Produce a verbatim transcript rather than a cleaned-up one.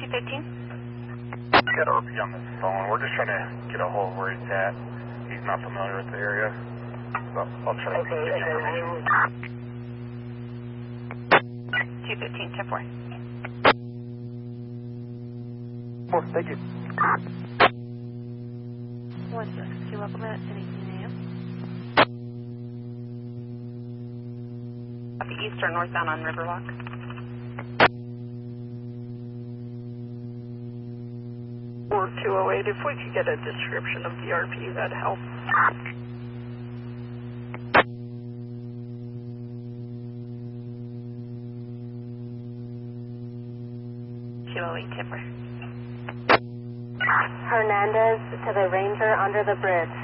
fifteen. Got R P on this phone. We're just trying to get a hold of where he's at. He's not familiar with the area. So I'll try to Okay, get okay. information. two fifteen, ten four. Oh, thank you. one six two, welcome at eighteen a m. At the eastern northbound on Riverwalk. four two oh eight, if we could get a description of the R P, that'd help. two oh eight, ten four. Hernandez to the Ranger under the bridge.